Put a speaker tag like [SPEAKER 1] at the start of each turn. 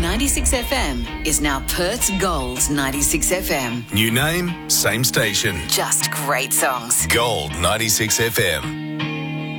[SPEAKER 1] 96 FM is now Perth's Gold 96 FM.
[SPEAKER 2] New name, same station.
[SPEAKER 1] Just great songs.
[SPEAKER 2] Gold 96 FM.